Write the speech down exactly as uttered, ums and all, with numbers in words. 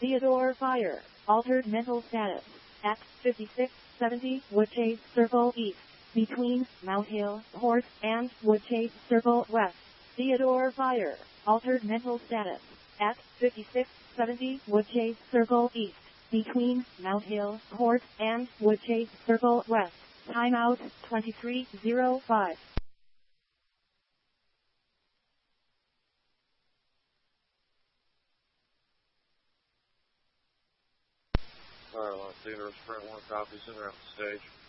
Theodore Fire. Altered mental status. At fifty-six seventy Woodchase Circle East. Between Mount Hill, Horse, and Woodchase Circle West. Theodore Fire. Altered mental status. At fifty-six seventy Woodchase Circle East. Between Mount Hill, Horse, and Woodchase Circle West. Timeout twenty-three oh five. Alright, Los Theodore Sprint one copies en route to stage.